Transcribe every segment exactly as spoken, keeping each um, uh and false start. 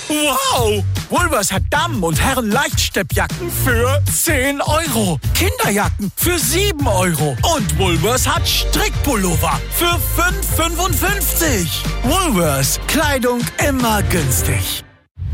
Wow! Woolworths hat Damen- und Herren-Leichtsteppjacken für zehn Euro. Kinderjacken für sieben Euro. Und Woolworths hat Strickpullover für fünf Euro fünfundfünfzig. Woolworths. Kleidung immer günstig.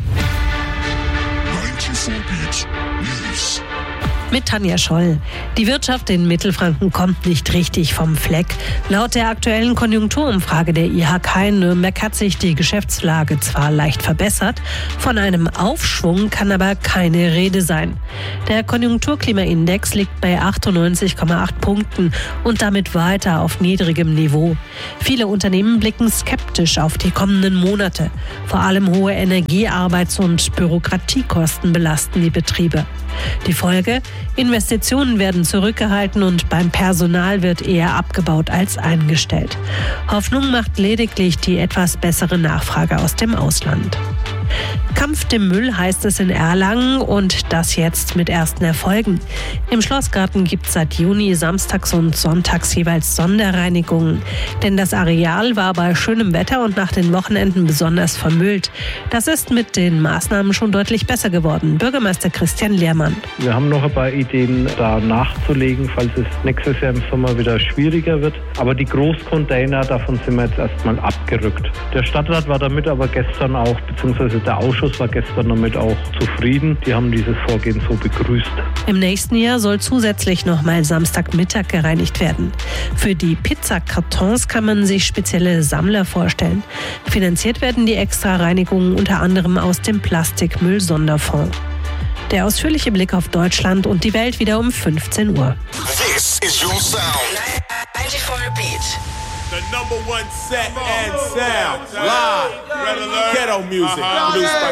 Mit Tanja Scholl. Die Wirtschaft in Mittelfranken kommt nicht richtig vom Fleck. Laut der aktuellen Konjunkturumfrage der I H K in Nürnberg hat sich die Geschäftslage zwar leicht verbessert, von einem Aufschwung kann aber keine Rede sein. Der Konjunkturklimaindex liegt bei achtundneunzig Komma acht Punkten und damit weiter auf niedrigem Niveau. Viele Unternehmen blicken skeptisch auf die kommenden Monate. Vor allem hohe Energie-, Arbeits- und Bürokratiekosten belasten die Betriebe. Die Folge: Investitionen werden zurückgehalten und beim Personal wird eher abgebaut als eingestellt. Hoffnung macht lediglich die etwas bessere Nachfrage aus dem Ausland. Kampf dem Müll heißt es in Erlangen und das jetzt mit ersten Erfolgen. Im Schlossgarten gibt es seit Juni samstags und sonntags jeweils Sonderreinigungen. Denn das Areal war bei schönem Wetter und nach den Wochenenden besonders vermüllt. Das ist mit den Maßnahmen schon deutlich besser geworden. Bürgermeister Christian Lehrmann. Wir haben noch ein paar Ideen, da nachzulegen, falls es nächstes Jahr im Sommer wieder schwieriger wird. Aber die Großcontainer, davon sind wir jetzt erstmal abgerückt. Der Stadtrat war damit aber gestern auch, beziehungsweise der Ausschuss war gestern damit auch zufrieden. Die haben dieses Vorgehen so begrüßt. Im nächsten Jahr soll zusätzlich nochmal Samstagmittag gereinigt werden. Für die Pizzakartons kann man sich spezielle Sammler vorstellen. Finanziert werden die Extra-Reinigungen unter anderem aus dem Plastikmüll-Sonderfonds. Der ausführliche Blick auf Deutschland und die Welt wieder um fünfzehn Uhr. This is your sound. ninety-four Beat. The number one set and sound live. Red Alert. Ghetto music. Uh-huh. Produced by